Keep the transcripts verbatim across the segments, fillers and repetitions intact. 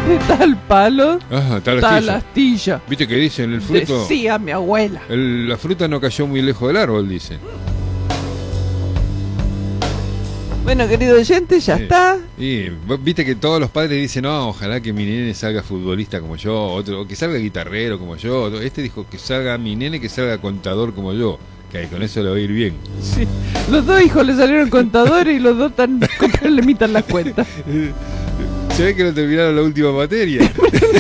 De tal palo, Ajá, tal tal astilla. astilla. ¿Viste que dicen el fruto? Decía mi abuela. El, la fruta no cayó muy lejos del árbol, dicen. Bueno, querido oyente, ya Sí. está. Y vos viste que todos los padres dicen, no, ojalá que mi nene salga futbolista como yo, otro, o que salga guitarrero como yo. Este dijo que salga mi nene, que salga contador como yo, que ahí con eso le va a ir bien. Sí. Los dos hijos le salieron contadores y los dos están con problemitas en las cuentas. Se ve que no terminaron la última materia.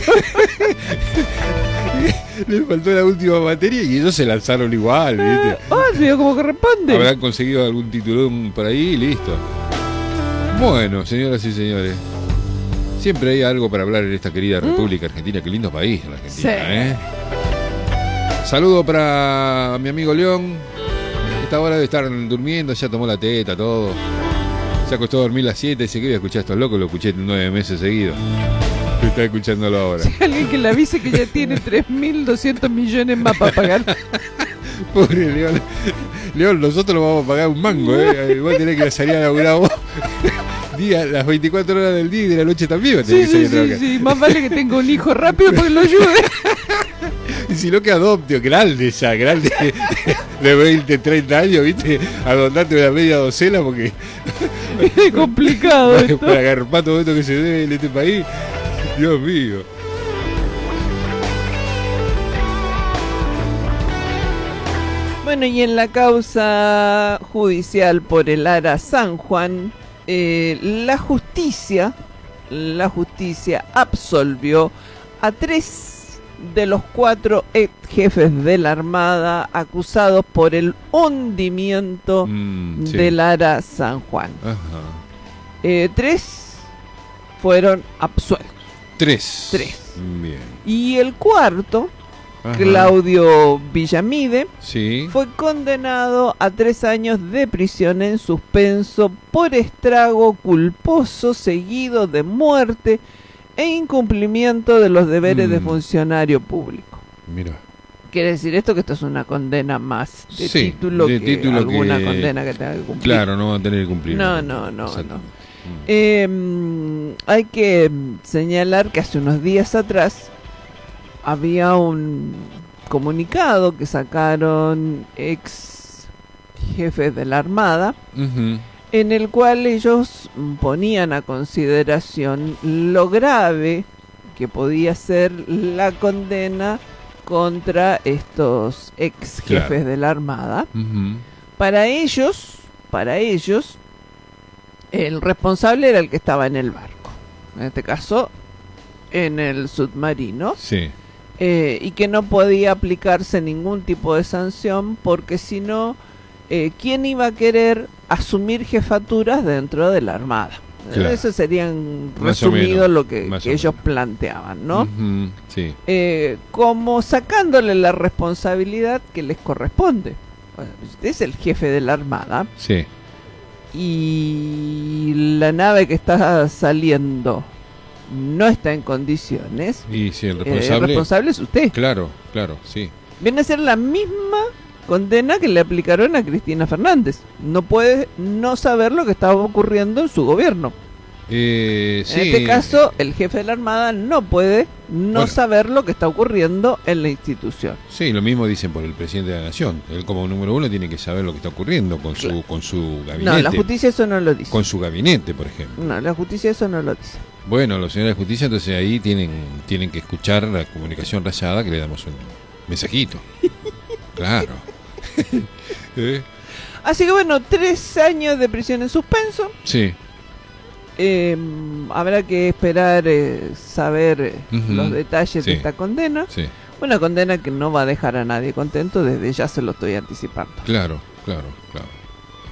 Le faltó la última materia y ellos se lanzaron igual, ¿viste? Ah, se dio como corresponde. Habrán conseguido algún titulón por ahí y listo. Bueno, señoras y señores, siempre hay algo para hablar en esta querida República Argentina. Qué lindo país la Argentina, Sí. ¿eh? Saludo para mi amigo León. A esta hora debe estar durmiendo, ya tomó la teta, todo. Se acostó a dormir a las siete, dice que voy a escuchar a estos locos, lo escuché nueve meses seguidos. Está escuchándolo ahora. Si alguien que le avise que ya tiene tres mil doscientos millones más para pagar. Pobre León. León, nosotros lo vamos a pagar un mango, ¿eh? Igual tenés que salir a laburar vos. Día, las veinticuatro horas del día y de la noche también Sí, tenés que sí, salir a sí, trabajar. sí. Más vale que tenga un hijo rápido para que lo ayude. Y si no que adopte, grande ya, grande, de veinte, treinta años, ¿viste? Adoptarte una media docena porque Es complicado para, esto. para agarpar todo esto que se debe en este país. Dios mío. Bueno, y en la causa judicial por el Ara San Juan, eh, la justicia, la justicia absolvió a tres de los cuatro ex jefes de la Armada acusados por el hundimiento Mm, sí. del Ara San Juan. Ajá. Eh, tres fueron absueltos. Tres. Tres. Bien. Y el cuarto, Ajá. Claudio Villamide, Sí. fue condenado a tres años de prisión en suspenso por estrago culposo seguido de muerte e incumplimiento de los deberes Mm. de funcionario público. Mira. Quiere decir esto que esto es una condena más de Sí, título de que título alguna que- condena que tenga que cumplir. Claro, no va a tener que cumplir. No, no, no, Exacto. no. Mm. Eh, mm, hay que mm, señalar que hace unos días atrás había un comunicado que sacaron ex jefes de la Armada, Ujú. en el cual ellos mm, ponían a consideración lo grave que podía ser la condena contra estos ex jefes Claro. de la Armada. Ujú. Para ellos, para ellos, el responsable era el que estaba en el barco, en este caso en el submarino, Sí. eh, y que no podía aplicarse ningún tipo de sanción porque si no, eh, ¿quién iba a querer asumir jefaturas dentro de la Armada? Claro. Eso serían Más o resumido menos, lo que, más que o ellos menos. planteaban, ¿no? Ujú. Sí. Eh, como sacándole la responsabilidad que les corresponde. Bueno, usted es el jefe de la Armada Sí. y la nave que está saliendo no está en condiciones, Y si el eh, el responsable. responsable es usted. Claro, claro, sí. Viene a ser la misma condena que le aplicaron a Cristina Fernández. No puede no saber lo que estaba ocurriendo en su gobierno. Eh, sí. En este caso, el jefe de la Armada no puede no Bueno. saber lo que está ocurriendo en la institución. Sí, lo mismo dicen por el presidente de la Nación. Él como número uno tiene que saber lo que está ocurriendo con su, Claro. con su gabinete. No, la justicia eso no lo dice. Con su gabinete, por ejemplo. No, la justicia eso no lo dice. Bueno, los señores de justicia, entonces ahí tienen, tienen que escuchar la comunicación rayada que le damos un mensajito. Claro. ¿Eh? Así que bueno, tres años de prisión en suspenso. Sí. Eh, habrá que esperar eh, saber eh, Ujú. los detalles Sí. de esta condena. Sí. Una condena que no va a dejar a nadie contento, desde ya se lo estoy anticipando. Claro, claro, claro.